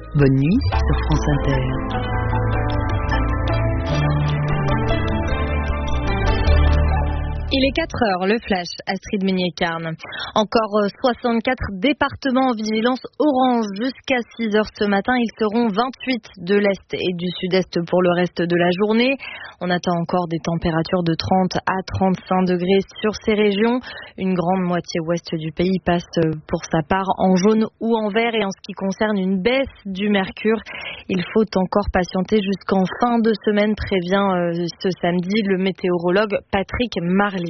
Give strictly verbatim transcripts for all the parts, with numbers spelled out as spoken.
Bonne nuit sur France Inter. Il est quatre heures, le flash, Astrid Meignet-Carne. Encore soixante-quatre départements en vigilance orange jusqu'à six heures ce matin. Ils seront vingt-huit de l'Est et du Sud-Est pour le reste de la journée. On attend encore des températures de trente à trente-cinq degrés sur ces régions. Une grande moitié ouest du pays passe pour sa part en jaune ou en vert. Et en ce qui concerne une baisse du mercure, il faut encore patienter jusqu'en fin de semaine, prévient ce samedi le météorologue Patrick Marlière.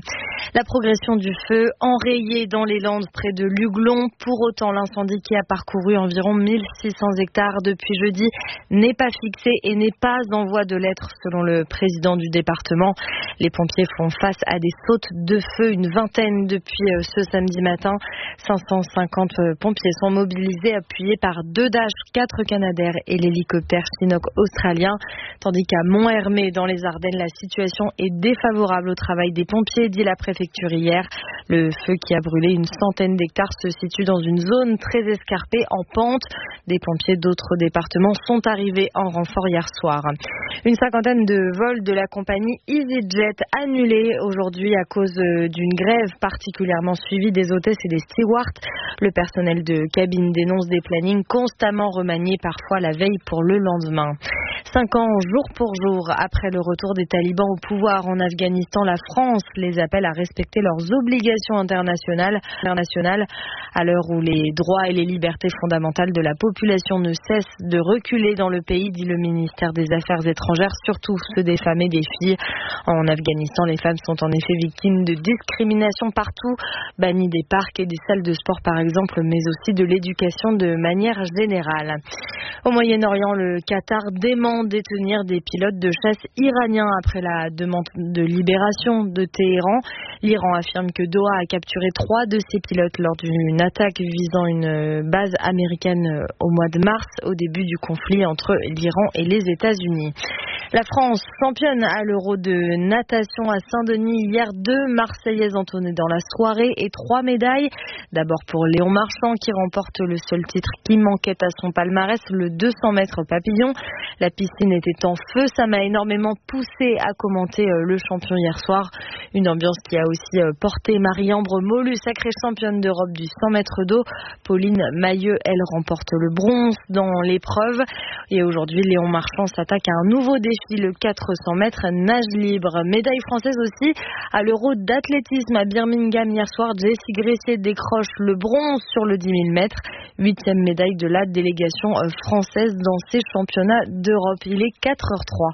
La progression du feu enrayée dans les Landes près de Luglon. Pour autant, l'incendie qui a parcouru environ mille six cents hectares depuis jeudi n'est pas fixé et n'est pas en voie de l'être selon le président du département. Les pompiers font face à des sautes de feu, une vingtaine depuis ce samedi matin. cinq cent cinquante pompiers sont mobilisés, appuyés par deux Dash, quatre Canadair et l'hélicoptère Chinook australien. Tandis qu'à Mont-Hermé, dans les Ardennes, la situation est défavorable au travail des pompiers, dit la préfecture hier. Le feu qui a brûlé une centaine d'hectares se situe dans une zone très escarpée en pente. Des pompiers d'autres départements sont arrivés en renfort hier soir. Une cinquantaine de vols de la compagnie EasyJet annulés aujourd'hui à cause d'une grève particulièrement suivie des hôtesses et des stewards. Le personnel de cabine dénonce des plannings constamment remaniés, parfois la veille pour le lendemain. Cinq ans jour pour jour après le retour des talibans au pouvoir en Afghanistan, la France les appelle à respecter leurs obligations internationales, internationales à l'heure où les droits et les libertés fondamentales de la population ne cessent de reculer dans le pays, dit le ministère des Affaires étrangères, surtout ceux des femmes et des filles. En Afghanistan, les femmes sont en effet victimes de discrimination partout, bannies des parcs et des salles de sport par exemple, mais aussi de l'éducation de manière générale. Au Moyen-Orient, le Qatar dément détenir des pilotes de chasse iraniens après la demande de libération de Téhéran. L'Iran affirme que Doha a capturé trois de ses pilotes lors d'une attaque visant une base américaine au mois de mars, au début du conflit entre l'Iran et les États-Unis. La France, championne à l'Euro de natation à Saint-Denis. Hier, deux Marseillaises entonnées dans la soirée et trois médailles. D'abord pour Léon Marchand qui remporte le seul titre qui manquait à son palmarès, le deux cents mètres papillon. La piscine était en feu, ça m'a énormément poussé à commenter le champion hier soir. Une ambiance qui a aussi porté Marie-Ambre Molu, sacrée championne d'Europe du cent mètres d'eau. Pauline Mailleux, elle remporte le bronze dans l'épreuve. Et aujourd'hui, Léon Marchand s'attaque à un nouveau défi, le quatre cents mètres nage libre. Médaille française aussi à l'Euro d'athlétisme à Birmingham hier soir. Jessie Gressier décroche le bronze sur le dix mille mètres. Huitième médaille de la délégation française dans ces championnats d'Europe. Il est quatre heures trois.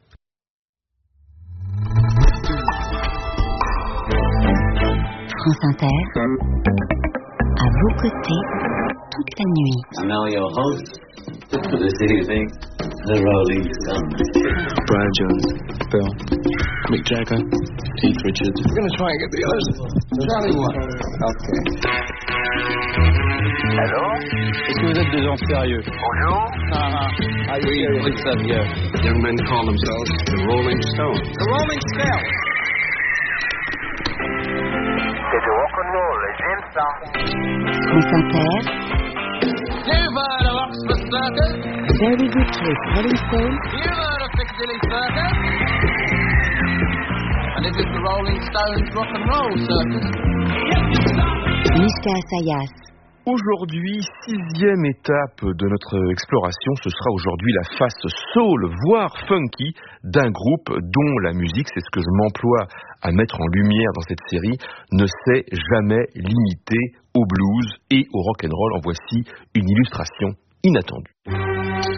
France Inter, à vos côtés, toute la nuit. And now your host for this evening, the Rolling Stones. Brian Jones, Bill, Mick Jagger, Keith Richards. We're going to try and get the others. Charlie one. Okay. Allô? Est-ce que vous êtes des gens sérieux? Bonjour. Ah ah. Ah oui, oui, ça vient. Young men call themselves the Rolling Stones. The Rolling Stones. C'est du rock'n'roll, j'aime ça. France Inter, You've heard of Oxford Circus? Very Good Trip, Rolling Stone. You've heard of Piccadilly Circus? And this is the Rolling Stones rock'n'roll circus. Miska Assayas. Aujourd'hui, sixième étape de notre exploration, ce sera aujourd'hui la face soul, voire funky, d'un groupe dont la musique, c'est ce que je m'emploie à mettre en lumière dans cette série, ne s'est jamais limitée au blues et au rock'n'roll. En voici une illustration inattendue.